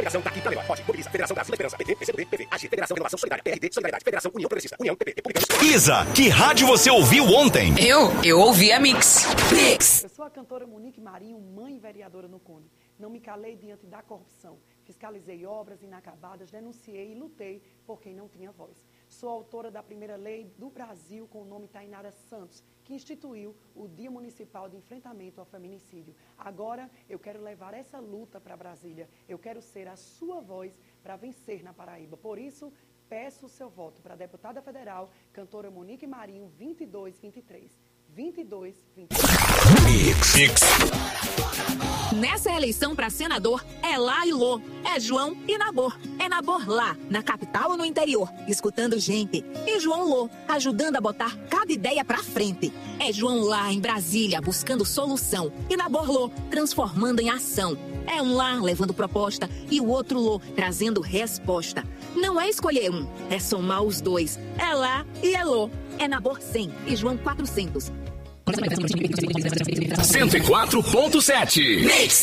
Coligação daqui pra melhor. Pode, mobiliza. Federação Brasil da Esperança. PT, PCdoB, PV, AG, Federação Renovação Solidária, PRD, Solidariedade, Federação União Progressista, União, PP, Republicanos. Isa, que rádio você ouviu ontem? Eu ouvi a Mix. Eu sou a cantora Monique Marinho, mãe vereadora no Cone. Não me calei diante da corrupção. Fiscalizei obras inacabadas, denunciei e lutei por quem não tinha voz. Sou autora da primeira lei do Brasil com o nome Tainara Santos, que instituiu o Dia Municipal de Enfrentamento ao Feminicídio. Agora, eu quero levar essa luta para Brasília. Eu quero ser a sua voz para vencer na Paraíba. Por isso, peço o seu voto para a deputada federal, cantora Monique Marinho, 2223. 2223. Mix. Nessa eleição para senador, é lá e lô. É João e Nabor. É Nabor lá, na capital ou no interior, escutando gente. E João Lô, ajudando a botar cada ideia pra frente. É João lá, em Brasília, buscando solução. E Nabor Lô, transformando em ação. É um lá, levando proposta, e o outro Lô, trazendo resposta. Não é escolher um, é somar os dois. É lá e é Lô. É Nabor 100 e João 400. 104.7 Mix.